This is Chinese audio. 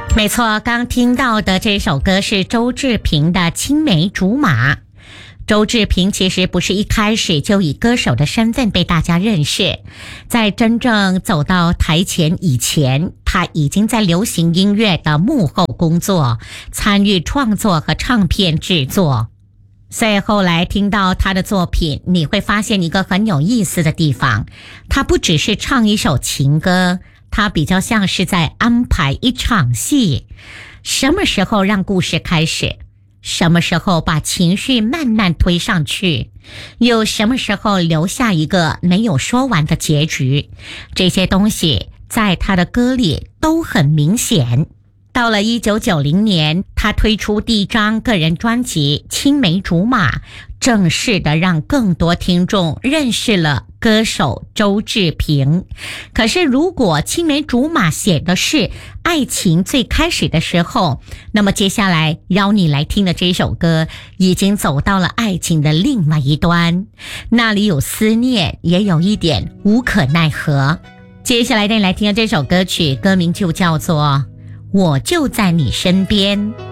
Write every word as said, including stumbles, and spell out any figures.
没错，刚听到的这首歌是周志平的《青梅竹马》。周志平其实不是一开始就以歌手的身份被大家认识，在真正走到台前以前，他已经在流行音乐的幕后工作，参与创作和唱片制作。所以后来听到他的作品，你会发现一个很有意思的地方，他不只是唱一首情歌，他比较像是在安排一场戏，什么时候让故事开始，什么时候把情绪慢慢推上去，又什么时候留下一个没有说完的结局，这些东西在他的歌里都很明显。到了一九九零年，他推出第一张个人专辑《青梅竹马》，正式的让更多听众认识了歌手周志平。可是如果《青梅竹马》写的是爱情最开始的时候，那么接下来邀你来听的这首歌已经走到了爱情的另外一端，那里有思念，也有一点无可奈何。接下来带你来听的这首歌曲，歌名就叫做我就在你身边。